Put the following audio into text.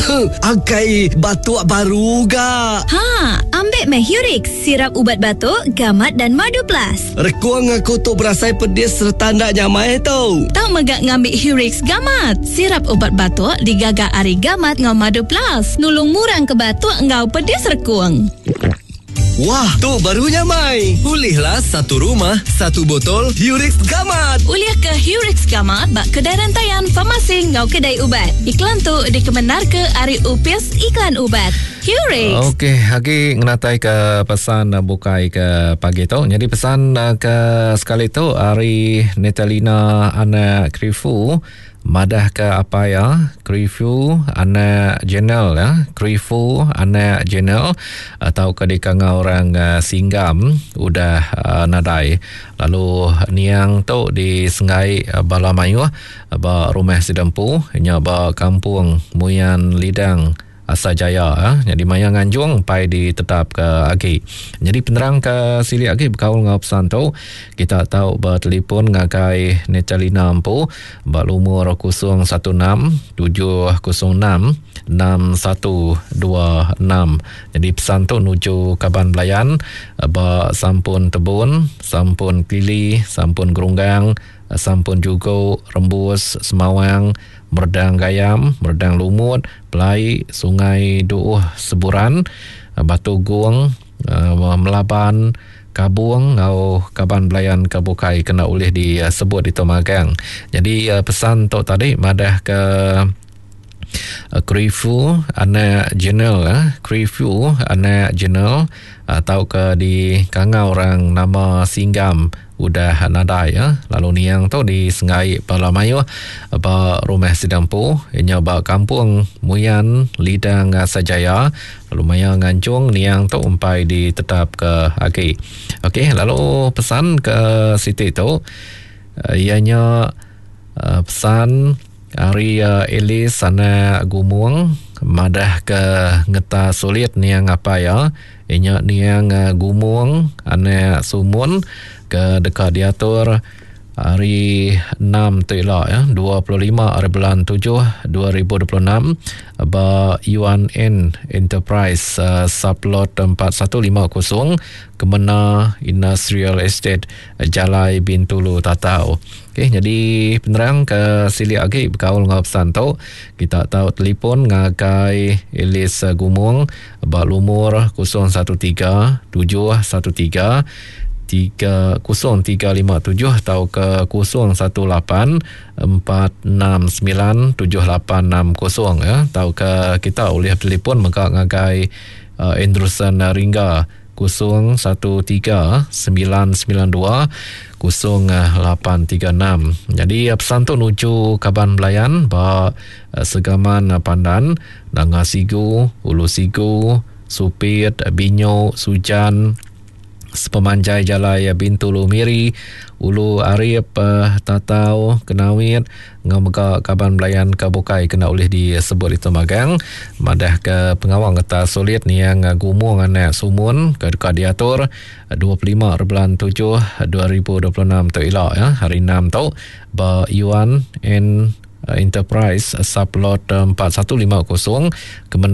Angkai batuk baru ga. Ambil Hurix, sirap ubat batuk, gamat dan madu plus. Rekuang aku tu berasai pedis serta ndak nyamai tu. Tak megak ngambil Hurix gamat. Sirap ubat batuk digagak ari gamat ngau madu plus. Nulung murang ke batuk ngau pedis rekuang. Wah, tu barunya Mai. Pulihlah satu rumah, satu botol Hurix Gamat. Uliah ke Hurix Gamat bak kedai rantaian farmasi ngau kedai ubat. Iklan tu dikebenar ke Ari Upis Iklan Ubat. Hurix. Okey, lagi ngenatai ke pesan bukai ke pagi tu. Jadi pesan ke sekali tu Ari Natalina anak Krifu madah ke apa ya? Krifu anak Jenel ya. Krifu anak Jenel atau ke dikanga orang Singgam udah nadai. Lalu niang tu di Sengai Balamayu ba rumah sidampu nya ba kampung Muyan Lidang Asajaya jadi maya nganjung pai ditetap ke agi. Jadi penerang ke sili agi berkaul ngau pesan tu kita tahu bertelefon ngakai Natalina ampu berumur 016 706 6126. Jadi pesan tu nuju Kaban Belayan ba sampun Tebun, sampun Pili, sampun Gerunggang, sampun juga Rembus, Semawang, Merdang Gayam, Merdang Lumut, Pelai, Sungai Duuh Seburan, Batu Guang, Melaban, Kabung, ngau Kaban Belayan Kabukai kena oleh disebut di Tomagang. Jadi pesan tu tadi madah ke Krifu anak Jenel Krifu anak Jenel atau ke di kanga orang nama Singgam udah nadai lalu niang tu di Sengai Balamayu ba rumah sidampu inya ba kampung Muyan Lidang Sajaya lalu maya ngancung niang tu umpai ditetap ke agi. Okey, lalu pesan ke Siti tu ianya pesan Ari Elis sana Gumuang madah ke ngeta sulit niang apa ya inya niang Gumuang ana Sumun ke dekat diatur hari 6 tu lah 25 hari bulan 7 2026 ba UNN Enterprise Sublot 4150 Kemena Industrial Estate Jalai Bintulu Tatau. Okey, jadi penerang ke sili agi berkaul ngau pesan tu kita tahu telefon ngakai Elis Gumung ba lumur 013 713 0357 atau ke 0184697860 ya. Atau ke kita oleh telefon maka ngagai Endrusan Ringga 0139920836. Jadi pesan tu nuju Kaban Belayan ba Segaman Pandan, Dangasigu, Ulu Sigu, Supit, Binyo, Sujan, Sepemanjai Jalai Bintulu Miri, Ulu Arif, Tatau, Kenawit, Ngamega Kaban Belayan Kabukai kena oleh disebut itu magang. Madah ke pengawang kata sulit ni yang Gumung anak Sumun ke diatur 25 bulan 7 2026 tu elok ya. Hari 6 tu ba Yuan Enterprise Sublot 4150 Kemenangan